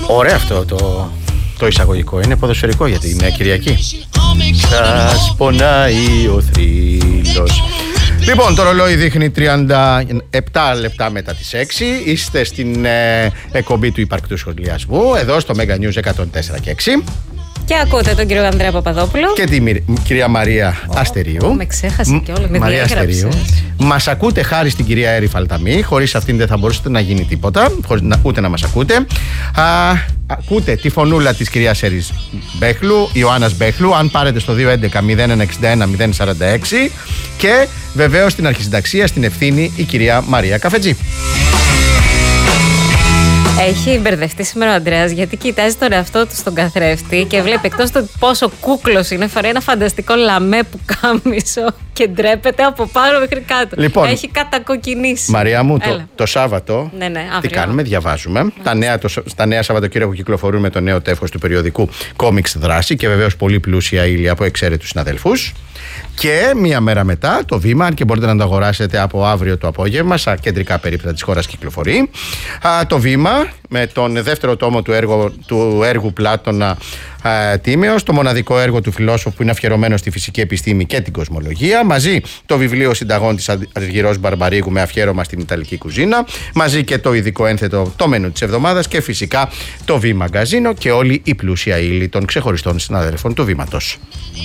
Ωραίο αυτό το εισαγωγικό. Είναι ποδοσφαιρικό γιατί είναι Κυριακή. Σας πονάει ο θρύλος. Λοιπόν, το ρολόι δείχνει 37 λεπτά μετά τις 6. Είστε στην εκπομπή του υπαρκτού σχολιασμού, εδώ στο Mega News 104 και 6. Και ακούτε τον κύριο Ανδρέα Παπαδόπουλο. Και την κυρία Μαρία Αστερίου. Με ξέχασε και όλα. Μαρία Αστερίου. Μας ακούτε χάρη στην κυρία Έρη Φαλταμή. Χωρίς αυτήν δεν θα μπορούσατε να γίνει τίποτα. Ούτε να μας ακούτε. Ακούτε τη φωνούλα της κυρίας Έρης Μπέχλου, Ιωάννας Μπέχλου. Αν πάρετε στο 211-0161-046. Και βεβαίως στην αρχισυνταξία, στην ευθύνη, η κυρία Μαρία Καφετζή. Έχει μπερδευτεί σήμερα ο Ανδρέας γιατί κοιτάζει τον εαυτό του στον καθρέφτη και βλέπει εκτός του πόσο κούκλος είναι, φοράει ένα φανταστικό λαμέ πουκάμισο και ντρέπεται από πάνω μέχρι κάτω. Λοιπόν, έχει κατακοκκινήσει. Μαρία μου, το Σάββατο τι κάνουμε, διαβάζουμε. Τα νέα Σαββατοκύριακο κυκλοφορούν με το νέο τεύχος του περιοδικού Κόμιξ Δράση και βεβαίως πολύ πλούσια ύλη από εξαίρετους συναδελφούς. Και μία μέρα μετά το Βήμα, αν και μπορείτε να το αγοράσετε από αύριο το απόγευμα, στα κεντρικά περίπτωτα της χώρας κυκλοφορεί. Το Βήμα με τον δεύτερο τόμο του έργου Πλάτωνα Τίμεως, το μοναδικό έργο του φιλόσοφου που είναι αφιερωμένο στη φυσική επιστήμη και την κοσμολογία, μαζί το βιβλίο συνταγών της Αργυρός Μπαρμπαρίγου με αφιέρωμα στην Ιταλική κουζίνα, μαζί και το ειδικό ένθετο το μενού της εβδομάδας και φυσικά το Βήμα Μαγκαζίνο και όλη η πλούσια ύλη των ξεχωριστών συναδέλφων του Βήματος.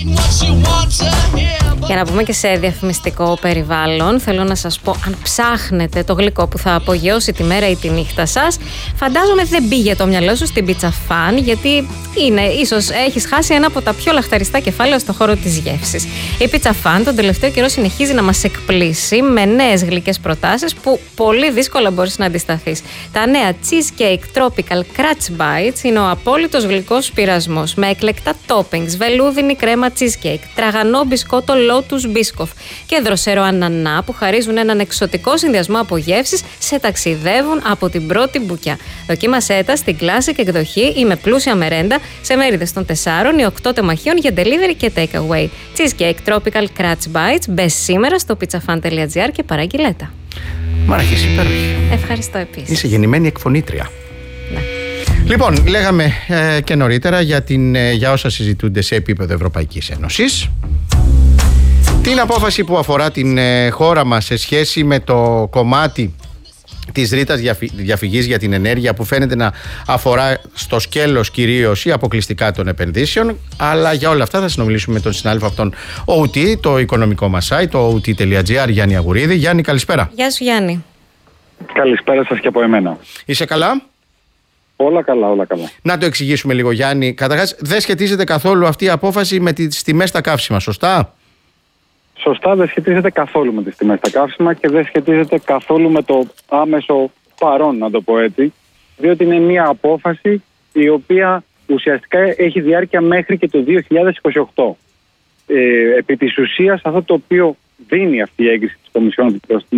Για να πούμε και σε διαφημιστικό περιβάλλον, θέλω να σας πω, αν ψάχνετε το γλυκό που θα απογειώσει τη μέρα ή τη νύχτα σας, φαντάζομαι δεν πήγε το μυαλό σου στην Pizza Fan, γιατί ίσως έχεις χάσει ένα από τα πιο λαχταριστά κεφάλαια στον χώρο της γεύσης. Η Pizza Fan τον τελευταίο καιρό συνεχίζει να μας εκπλήσει με νέες γλυκές προτάσεις που πολύ δύσκολα μπορείς να αντισταθείς. Τα νέα Cheesecake Tropical Crunch Bites είναι ο απόλυτος γλυκός πειρασμός με εκλεκτά toppings, βελούδινη κρέμα cheesecake, τραγανό μπισκότο Lotus Biscoff και δροσερό ανανά που χαρίζουν έναν εξωτικό συνδυασμό από γεύσεις, σε ταξιδεύουν από την πρώτη μπουκιά. Δοκίμασέ τα στην classic εκδοχή ή με πλούσια μερέντα σε μέριδες των 4 ή 8 τεμαχίων για delivery και takeaway. Cheesecake Tropical Crunch Bites. Μπες σήμερα στο pizzafan.gr και παραγγείλέτα. Μ' αρχίσει υπέροχη. Ευχαριστώ επίσης. Είσαι γεννημένη εκφωνήτρια. Ναι. Λοιπόν, λέγαμε και νωρίτερα για όσα συζητούνται σε επίπεδο Ευρωπαϊκής Ένωσης. Την απόφαση που αφορά την χώρα μας σε σχέση με το κομμάτι της ρήτας διαφυγής για την ενέργεια που φαίνεται να αφορά στο σκέλος κυρίως ή αποκλειστικά των επενδύσεων, αλλά για όλα αυτά θα συνομιλήσουμε με τον συνάδελφο αυτόν OT, το οικονομικό μας site, το OT.gr, Γιάννη Αγουρίδη. Γιάννη, καλησπέρα. Γεια σου, Γιάννη. Καλησπέρα σας και από εμένα. Είσαι καλά? Όλα καλά, όλα καλά. Να το εξηγήσουμε λίγο, Γιάννη. Καταρχάς, δεν σχετίζεται καθόλου αυτή η απόφαση με τις τιμές στα καύσιμα, σωστά? Σωστά, δεν σχετίζεται καθόλου με τις τιμές στα καύσιμα και δεν σχετίζεται καθόλου με το άμεσο παρόν, να το πω έτσι, διότι είναι μια απόφαση η οποία ουσιαστικά έχει διάρκεια μέχρι και το 2028. Επί της ουσίας, αυτό το οποίο δίνει αυτή η έγκριση της Κομισιόν